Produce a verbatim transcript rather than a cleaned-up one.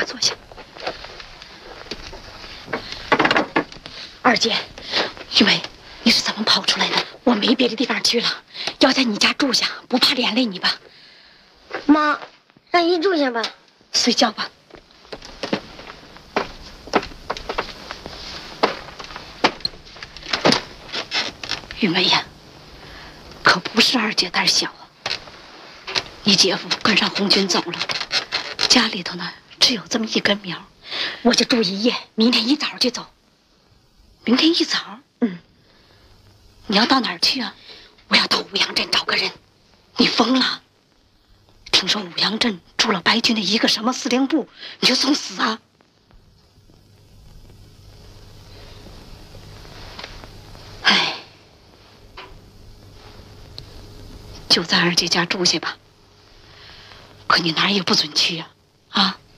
坐下。二姐，玉梅，你是怎么跑出来的？我没别的地方去了，要在你家住下，不怕连累你吧？ 妈，让姨住下吧。 睡觉吧。玉梅呀，可不是二姐胆小啊。你姐夫跟上红军走了，家里头呢只有这么一根苗，我就住一夜，明天一早就走。明天一早，嗯。你要到哪儿去啊？我要到五阳镇找个人。你疯了？听说五阳镇住了白军的一个什么司令部，你就送死啊？哎，就在二姐家住下吧。可你哪儿也不准去呀，啊！